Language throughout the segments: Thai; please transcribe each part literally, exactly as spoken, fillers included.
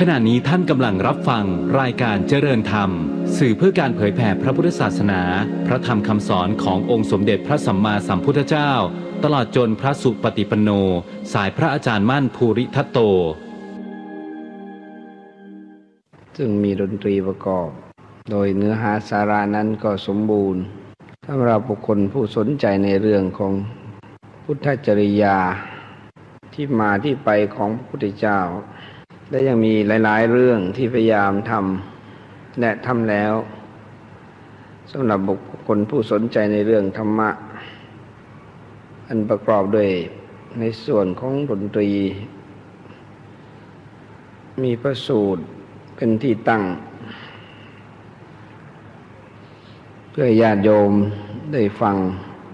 ขณะนี้ท่านกำลังรับฟังรายการเจริญธรรมสื่อเพื่อการเผยแผ่พระพุทธศาสนาพระธรรมคำสอนขององค์สมเด็จพระสัมมาสัมพุทธเจ้าตลอดจนพระสุปฏิปันโนสายพระอาจารย์มั่นภูริทัตโตซึ่งมีดนตรีประกอบโดยเนื้อหาสาระนั้นก็สมบูรณ์สำหรับบุคคลผู้สนใจในเรื่องของพุทธจริยาที่มาที่ไปของพระพุทธเจ้าและยังมีหลายๆเรื่องที่พยายามทำและทำแล้วสำหรับบุคคลผู้สนใจในเรื่องธรรมะอันประกอบด้วยในส่วนของดนตรีมีพระสูตรเป็นที่ตั้งเพื่อญาติโยมได้ฟัง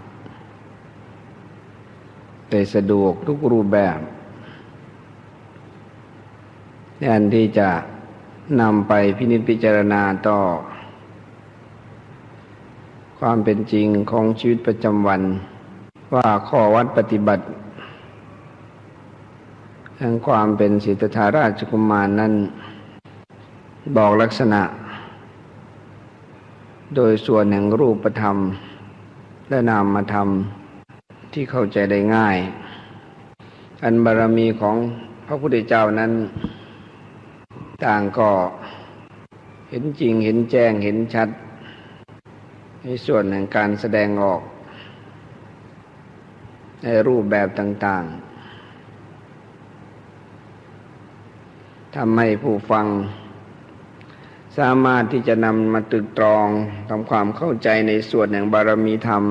ได้สะดวกทุกรูปแบบแทนที่จะนำไปพินิจพิจารณาต่อความเป็นจริงของชีวิตประจำวันว่าข้อวัดปฏิบัติแห่งความเป็นสิทธัตถราชกุมารนั้นบอกลักษณะโดยส่วนแห่งรูปธรรมและนามธรรมที่เข้าใจได้ง่ายอันบารมีของพระพุทธเจ้านั้นต่างก็เห็นจริงเห็นแจ้งเห็นชัดในส่วนแห่งการแสดงออกในรูปแบบต่างๆทำให้ผู้ฟังสามารถที่จะนำมาตรึกตรองทำความเข้าใจในส่วนแห่งบารมีธรรม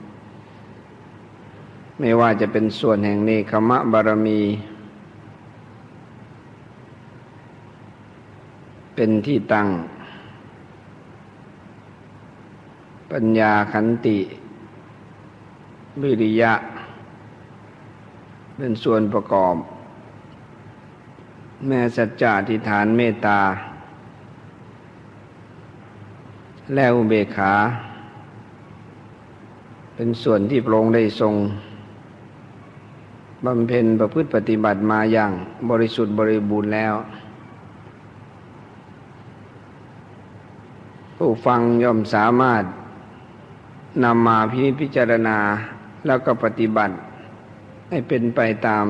ไม่ว่าจะเป็นส่วนแห่งเนกขมะบารมีเป็นที่ตั้งปัญญาขันติวิริยะเป็นส่วนประกอบแม้สัจจะอธิษฐานเมตตาและอุเบกขาเป็นส่วนที่พระองค์ได้ทรงบำเพ็ญประพฤติปฏิบัติมาอย่างบริสุทธิ์บริบูรณ์แล้วผู้ฟังย่อมสามารถนำมาพินิจพิจารณาแล้วก็ปฏิบัติให้เป็นไปตาม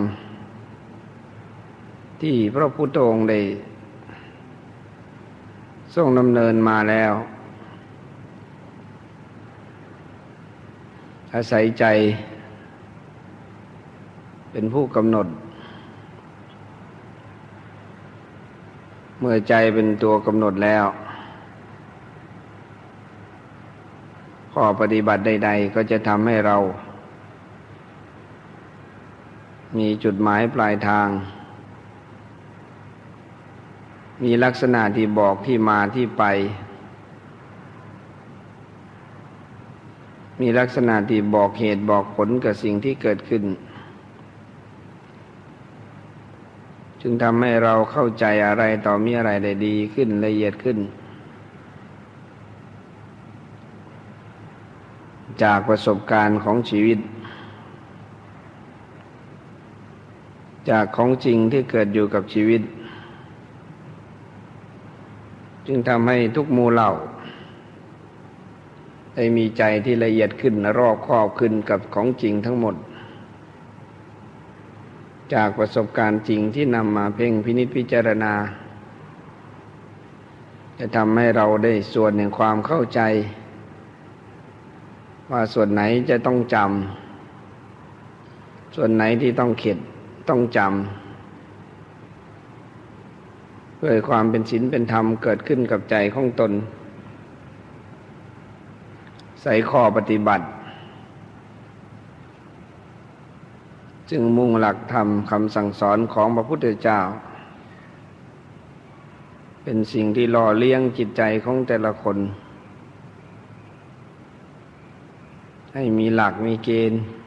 ที่พระพุทธองค์ได้ทรงดำเนินมาแล้วอาศัยใจเป็นผู้กำหนดเมื่อใจเป็นตัวกำหนดแล้วข้อปฏิบัติใดๆก็จะทำให้เรามีจุดหมายปลายทางมีลักษณะที่บอกที่มาที่ไปมีลักษณะที่บอกเหตุบอกผลกับสิ่งที่เกิดขึ้นจึงทำให้เราเข้าใจอะไรต่อมีอะไรได้ดีขึ้นละเอียดขึ้นจากประสบการณ์ของชีวิตจากของจริงที่เกิดอยู่กับชีวิตจึงทำให้ทุกหมู่เหล่าได้มีใจที่ละเอียดขึ้นรอบคอบขึ้นกับของจริงทั้งหมดจากประสบการณ์จริงที่นำมาเพ่งพินิจพิจารณาจะทำให้เราได้ส่วนแห่งความเข้าใจว่าส่วนไหนจะต้องจำส่วนไหนที่ต้องเข็ดต้องจำเพื่อความเป็นศีลเป็นธรรมเกิดขึ้นกับใจของตนใส่ข้อปฏิบัติจึงมุ่งหลักธรรมคำสั่งสอนของพระพุทธเจ้าเป็นสิ่งที่หล่อเลี้ยงจิตใจของแต่ละคนให้มีหลักมีเกณฑ์